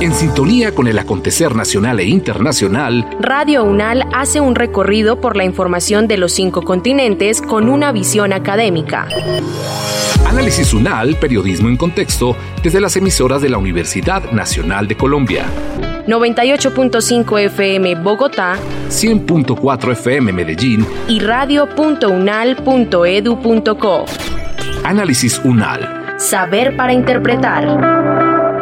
En sintonía con el acontecer nacional e internacional, Radio UNAL hace un recorrido por la información de los 5 continentes con una visión académica. Análisis UNAL, periodismo en contexto, desde las emisoras de la Universidad Nacional de Colombia. 98.5 FM Bogotá, 100.4 FM Medellín y radio.unal.edu.co. Análisis UNAL. Saber para interpretar.